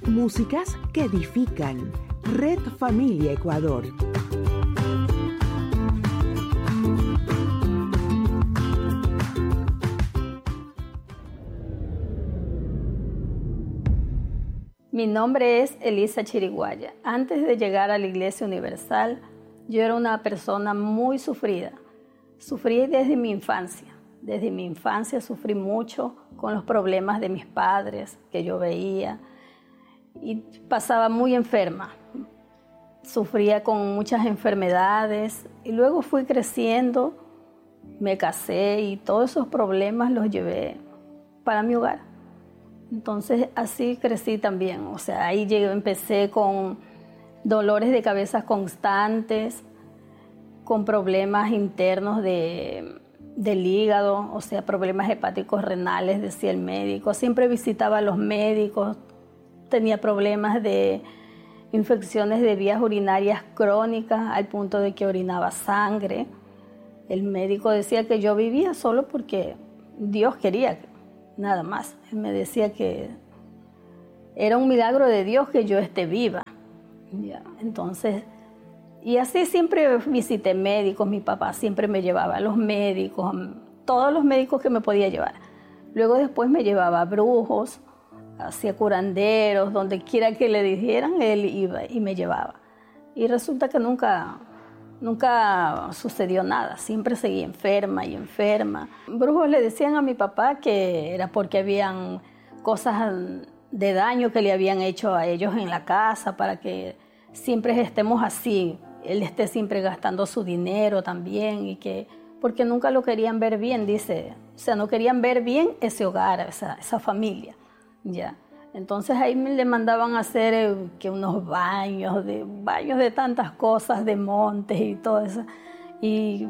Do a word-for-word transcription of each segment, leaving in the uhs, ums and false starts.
Músicas que edifican. Red Familia Ecuador. Mi nombre es Elisa Chiriguaya. Antes de llegar a la Iglesia Universal, yo era una persona muy sufrida. Sufrí desde mi infancia. Desde mi infancia sufrí mucho con los problemas de mis padres que yo veía y pasaba muy enferma. Sufría con muchas enfermedades y luego fui creciendo, me casé y todos esos problemas los llevé para mi hogar. Entonces así crecí también. O sea, ahí llegué, empecé con dolores de cabeza constantes, con problemas internos de, del hígado, o sea, problemas hepáticos renales, decía el médico. Siempre visitaba a los médicos, tenía problemas de infecciones de vías urinarias crónicas, al punto de que orinaba sangre. El médico decía que yo vivía solo porque Dios quería, nada más. Él me decía que era un milagro de Dios que yo esté viva. Ya, entonces, y así siempre visité médicos. Mi papá siempre me llevaba a los médicos, todos los médicos que me podía llevar. Luego después me llevaba a brujos, hacia curanderos, donde quiera que le dijeran, él iba y me llevaba. Y resulta que nunca, nunca sucedió nada, siempre seguí enferma y enferma. Brujos le decían a mi papá que era porque habían cosas de daño que le habían hecho a ellos en la casa, para que siempre estemos así, él esté siempre gastando su dinero también, y que porque nunca lo querían ver bien, dice, o sea, no querían ver bien ese hogar, esa, esa familia. Ya, entonces ahí me le mandaban a hacer eh, que unos baños de baños de tantas cosas, de montes y todo eso, y,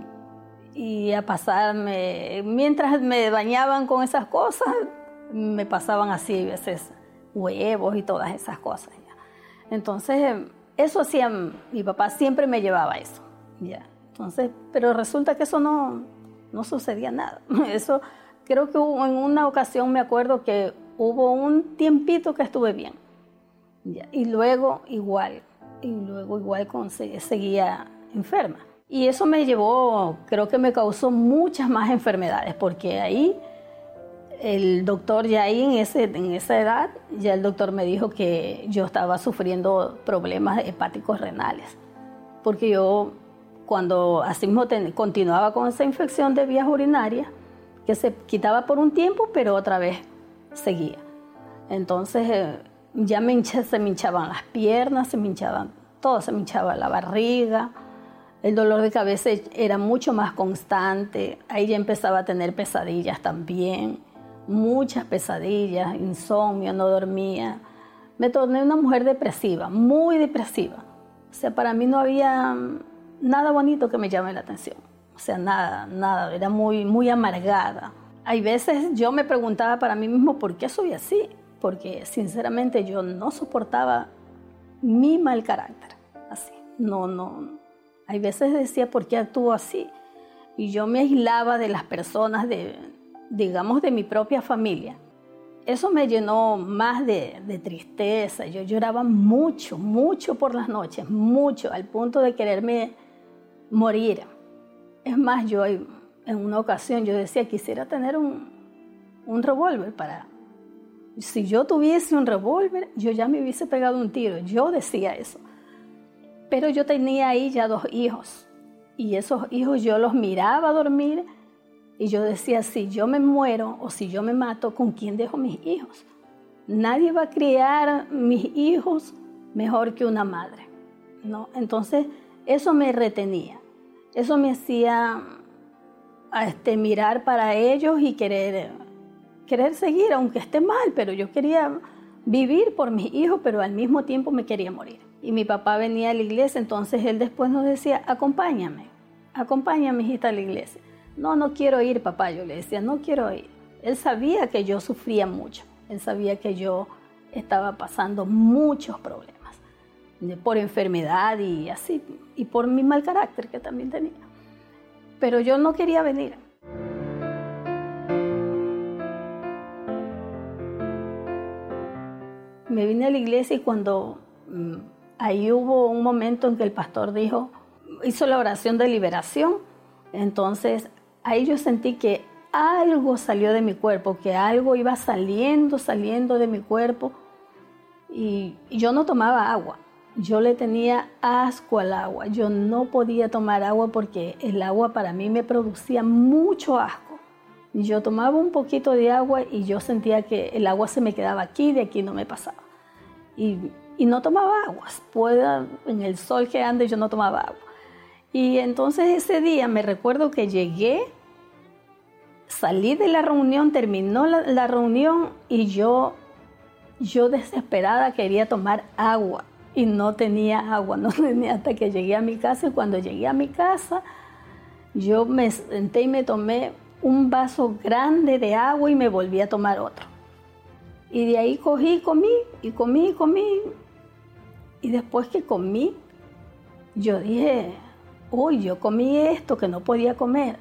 y a pasarme, mientras me bañaban con esas cosas, me pasaban así a veces huevos y todas esas cosas. Ya. Entonces eso hacía, mi papá siempre me llevaba eso, ya. Entonces, pero resulta que eso no, no sucedía nada. Eso creo que hubo, en una ocasión me acuerdo que hubo un tiempito que estuve bien. Ya, y luego igual, y luego igual con, seguía enferma. Y eso me llevó, creo que me causó muchas más enfermedades, porque ahí el doctor ya ahí en, ese, en esa edad, ya el doctor me dijo que yo estaba sufriendo problemas hepáticos renales. Porque yo, cuando así mismo ten, continuaba con esa infección de vías urinarias, que se quitaba por un tiempo, pero otra vez seguía. Entonces eh, ya me hincha, se me hinchaban las piernas, se me hinchaban todo, se me hinchaba la barriga, el dolor de cabeza era mucho más constante, ahí ya empezaba a tener pesadillas también, muchas pesadillas, insomnio, no dormía. Me torné una mujer depresiva, muy depresiva. O sea, para mí no había nada bonito que me llame la atención. O sea, nada, nada, era muy, muy amargada. Hay veces yo me preguntaba para mí mismo por qué soy así, porque sinceramente yo no soportaba mi mal carácter, así, no, no. Hay veces decía por qué actúo así, y yo me aislaba de las personas, de, digamos, de mi propia familia. Eso me llenó más de, de tristeza, yo lloraba mucho, mucho por las noches, mucho, al punto de quererme morir. Es más, yo en una ocasión yo decía, quisiera tener un, un revólver para... Si yo tuviese un revólver, yo ya me hubiese pegado un tiro. Yo decía eso. Pero yo tenía ahí ya dos hijos. Y esos hijos yo los miraba dormir y yo decía, si yo me muero o si yo me mato, ¿con quién dejo mis hijos? Nadie va a criar mis hijos mejor que una madre, ¿no? Entonces, eso me retenía. Eso me hacía este, mirar para ellos y querer, querer seguir, aunque esté mal, pero yo quería vivir por mis hijos, pero al mismo tiempo me quería morir. Y mi papá venía a la iglesia, entonces él después nos decía, acompáñame, acompáñame, hijita, a la iglesia. No, no quiero ir, papá, yo le decía, no quiero ir. Él sabía que yo sufría mucho, él sabía que yo estaba pasando muchos problemas por enfermedad y así, y por mi mal carácter que también tenía. Pero yo no quería venir. me vine a la iglesia y cuando mm, ahí hubo un momento en que el pastor dijo, hizo la oración de liberación, entonces ahí yo sentí que algo salió de mi cuerpo, que algo iba saliendo, saliendo de mi cuerpo y, y yo no tomaba agua. Yo le tenía asco al agua. Yo no podía tomar agua porque el agua para mí me producía mucho asco. Yo tomaba un poquito de agua y yo sentía que el agua se me quedaba aquí, de aquí no me pasaba. Y, y no tomaba agua. Pueda, en el sol que ande yo no tomaba agua. Y entonces ese día me recuerdo que llegué, salí de la reunión, terminó la, la reunión y yo, yo desesperada quería tomar agua y no tenía agua, no tenía hasta que llegué a mi casa y cuando llegué a mi casa yo me senté y me tomé un vaso grande de agua y me volví a tomar otro. Y de ahí cogí y comí y comí y comí y después que comí yo dije, uy, yo comí esto que no podía comer.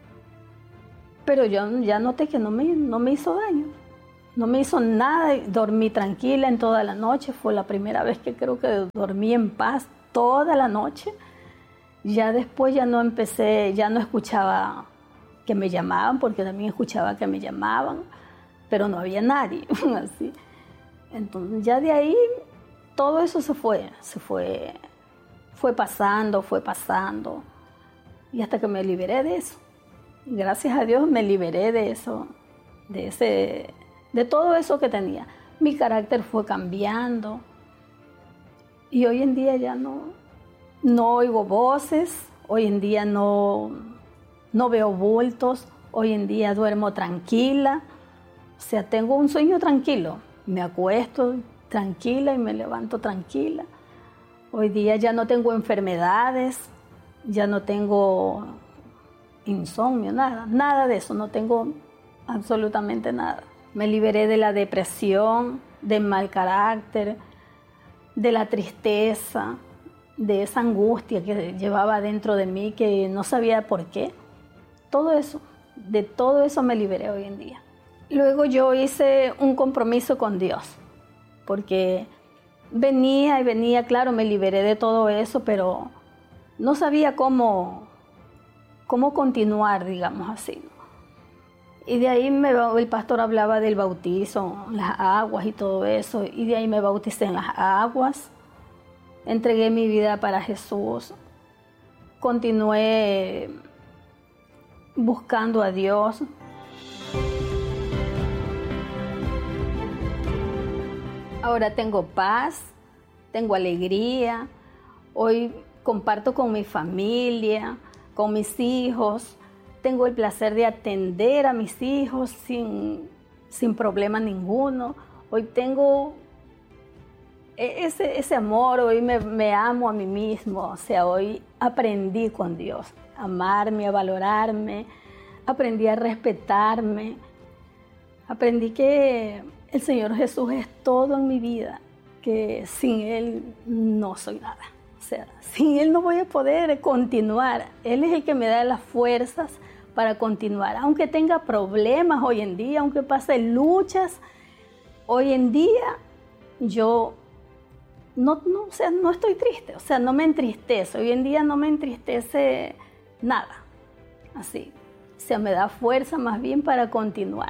Pero yo ya noté que no me, no me hizo daño, no me hizo nada, dormí tranquila en toda la noche, fue la primera vez que creo que dormí en paz toda la noche. Ya después ya no empecé, ya no escuchaba que me llamaban, porque también escuchaba que me llamaban, pero no había nadie, así. Entonces ya de ahí todo eso se fue, se fue, fue pasando, fue pasando, y hasta que me liberé de eso. Gracias a Dios me liberé de eso, de, ese, de todo eso que tenía. Mi carácter fue cambiando y hoy en día ya no, no oigo voces, hoy en día no, no veo bultos, hoy en día duermo tranquila, o sea, tengo un sueño tranquilo, me acuesto tranquila y me levanto tranquila. Hoy día ya no tengo enfermedades, ya no tengo insomnio, nada, nada de eso, no tengo absolutamente nada. Me liberé de la depresión, del mal carácter, de la tristeza, de esa angustia que llevaba dentro de mí que no sabía por qué. Todo eso, de todo eso me liberé hoy en día. Luego yo hice un compromiso con Dios, porque venía y venía, claro, me liberé de todo eso, pero no sabía cómo cómo continuar, digamos así. Y de ahí me, el pastor hablaba del bautizo, las aguas y todo eso, y de ahí me bauticé en las aguas, entregué mi vida para Jesús, continué buscando a Dios. Ahora tengo paz, tengo alegría, hoy comparto con mi familia, con mis hijos, tengo el placer de atender a mis hijos sin, sin problema ninguno. Hoy tengo ese, ese amor, hoy me, me amo a mí mismo, o sea, hoy aprendí con Dios a amarme, a valorarme, aprendí a respetarme, aprendí que el Señor Jesús es todo en mi vida, que sin Él no soy nada. O sea, sin Él no voy a poder continuar. Él es el que me da las fuerzas para continuar. Aunque tenga problemas hoy en día, aunque pase luchas, hoy en día yo no, no, o sea, no estoy triste. O sea, no me entristece. Hoy en día no me entristece nada. Así. O sea, me da fuerza más bien para continuar.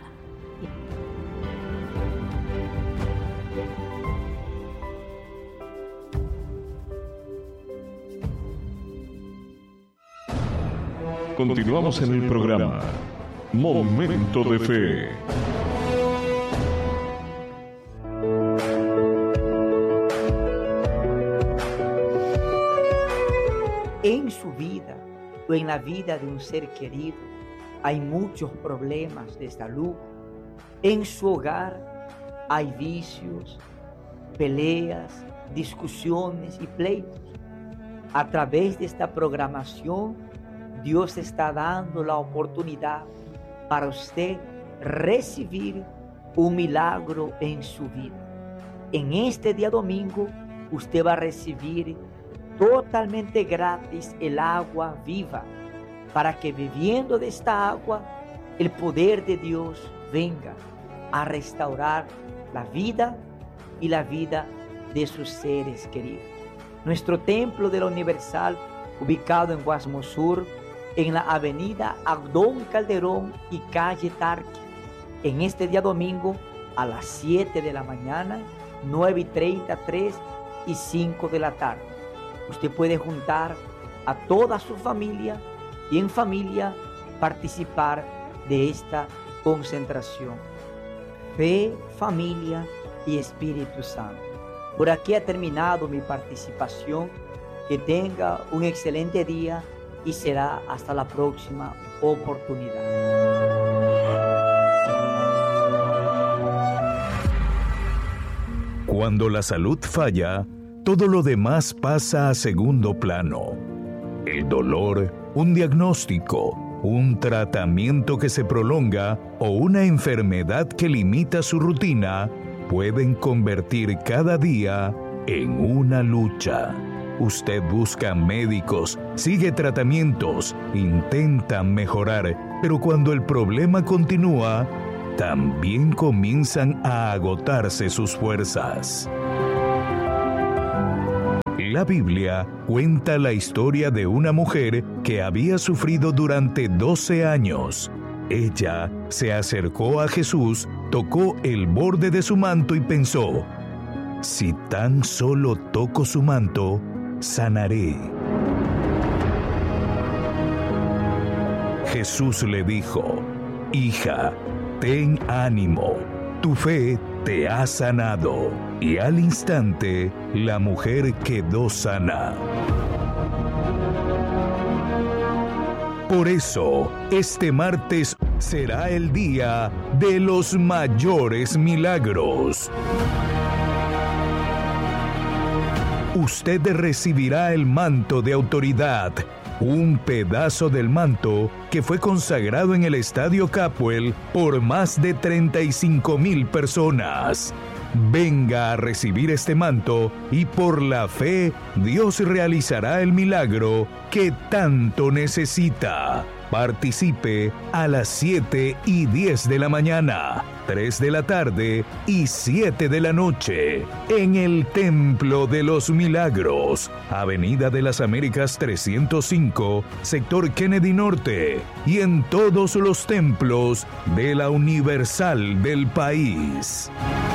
Continuamos en el programa Momento de Fe. En su vida o en la vida de un ser querido hay muchos problemas de salud. En su hogar hay vicios, peleas, discusiones y pleitos. A través de esta programación, Dios está dando la oportunidad para usted recibir un milagro en su vida. En este día domingo, usted va a recibir totalmente gratis el agua viva, para que bebiendo de esta agua, el poder de Dios venga a restaurar la vida y la vida de sus seres queridos. Nuestro Templo de la Universal, ubicado en Guasmo Sur, en la avenida Abdón Calderón y calle Tarqui. En este día domingo, a las siete de la mañana, nueve y treinta, tres y cinco de la tarde. Usted puede juntar a toda su familia y en familia participar de esta concentración. Fe, familia y Espíritu Santo. Por aquí ha terminado mi participación. Que tenga un excelente día y será hasta la próxima oportunidad. Cuando la salud falla, todo lo demás pasa a segundo plano. El dolor, un diagnóstico, un tratamiento que se prolonga o una enfermedad que limita su rutina pueden convertir cada día en una lucha. Usted busca médicos, sigue tratamientos, intenta mejorar, pero cuando el problema continúa, también comienzan a agotarse sus fuerzas. La Biblia cuenta la historia de una mujer que había sufrido durante doce años. Ella se acercó a Jesús, tocó el borde de su manto y pensó: si tan solo toco su manto, sanaré. Jesús le dijo: hija, ten ánimo, tu fe te ha sanado. Y al instante, la mujer quedó sana. Por eso, este martes será el día de los mayores milagros. Usted recibirá el manto de autoridad, un pedazo del manto que fue consagrado en el Estadio Capuel por más de treinta y cinco mil personas. Venga a recibir este manto y por la fe Dios realizará el milagro que tanto necesita. Participe a las siete y diez de la mañana, tres de la tarde y siete de la noche en el Templo de los Milagros, Avenida de las Américas trescientos cinco, sector Kennedy Norte, y en todos los templos de la Universal del país.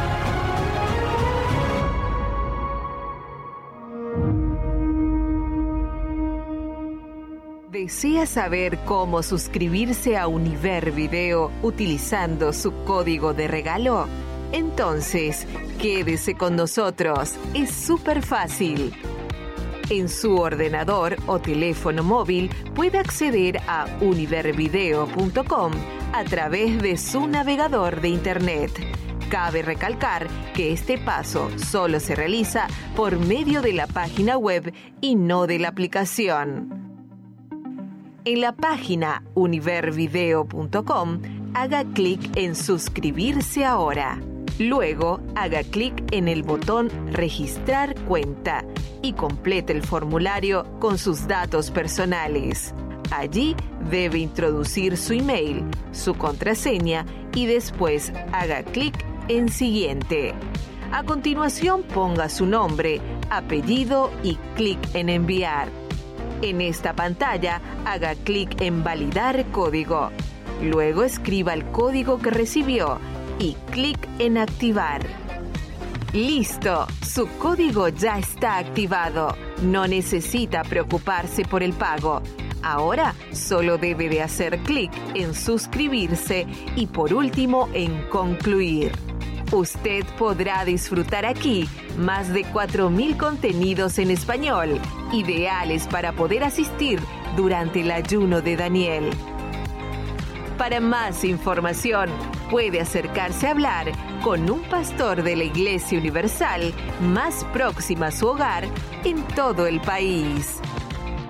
¿Desea saber cómo suscribirse a Univer Video utilizando su código de regalo? Entonces, quédese con nosotros. Es súper fácil. En su ordenador o teléfono móvil puede acceder a univer video punto com a través de su navegador de Internet. Cabe recalcar que este paso solo se realiza por medio de la página web y no de la aplicación. En la página univer video punto com, haga clic en suscribirse ahora. Luego, haga clic en el botón registrar cuenta y complete el formulario con sus datos personales. Allí debe introducir su email, su contraseña y después haga clic en siguiente. A continuación, ponga su nombre, apellido y clic en enviar. En esta pantalla, haga clic en validar código. Luego escriba el código que recibió y clic en activar. ¡Listo! Su código ya está activado. No necesita preocuparse por el pago. Ahora solo debe de hacer clic en suscribirse y por último en concluir. Usted podrá disfrutar aquí más de cuatro mil contenidos en español, ideales para poder asistir durante el ayuno de Daniel. Para más información, puede acercarse a hablar con un pastor de la Iglesia Universal más próxima a su hogar en todo el país.